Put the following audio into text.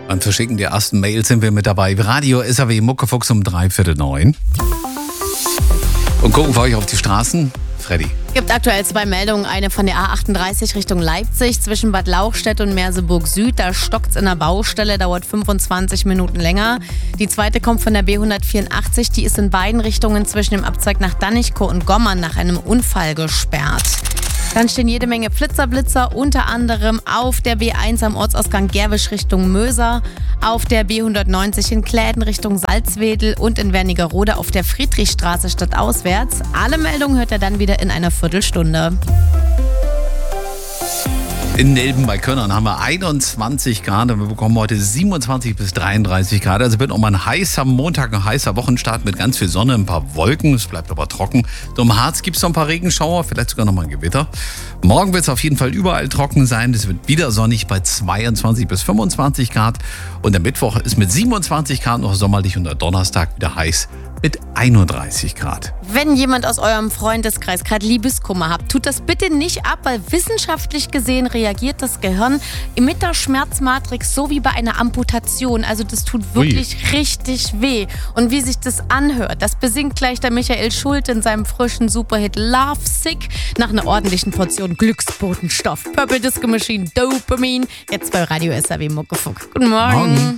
Beim Verschicken der ersten Mails sind wir mit dabei. Radio SAW Muckefuchs um 8:45. Und gucken für euch auf die Straßen. Freddy. Gibt aktuell 2 Meldungen. Eine von der A38 Richtung Leipzig zwischen Bad Lauchstädt und Merseburg Süd. Da stockt's in der Baustelle, dauert 25 Minuten länger. Die zweite kommt von der B184. Die ist in beiden Richtungen zwischen dem Abzweig nach Dannichkow und Gommern nach einem Unfall gesperrt. Dann stehen jede Menge Blitzer, unter anderem auf der B1 am Ortsausgang Gerwisch Richtung Möser, auf der B190 in Kläden Richtung Salzwedel und in Wernigerode auf der Friedrichstraße stadtauswärts. Alle Meldungen hört ihr dann wieder in einer Viertelstunde. In Nelben bei Könnern haben wir 21 Grad und wir bekommen heute 27 bis 33 Grad. Also wird nochmal ein heißer Montag, ein heißer Wochenstart mit ganz viel Sonne, ein paar Wolken. Es bleibt aber trocken. So im Harz gibt es noch ein paar Regenschauer, vielleicht sogar nochmal ein Gewitter. Morgen wird es auf jeden Fall überall trocken sein. Es wird wieder sonnig bei 22 bis 25 Grad. Und der Mittwoch ist mit 27 Grad noch sommerlich und der Donnerstag wieder heiß mit 31 Grad. Wenn jemand aus eurem Freundeskreis gerade Liebeskummer habt, tut das bitte nicht ab, weil wissenschaftlich gesehen reagiert das Gehirn mit der Schmerzmatrix so wie bei einer Amputation. Also das tut wirklich richtig weh. Und wie sich das anhört, das besingt gleich der Michael Schulte in seinem frischen Superhit Love Sick nach einer ordentlichen Portion Glücksbotenstoff. Purple Disco Machine, Dopamine. Jetzt bei Radio SAW Muckefuck. Guten Morgen.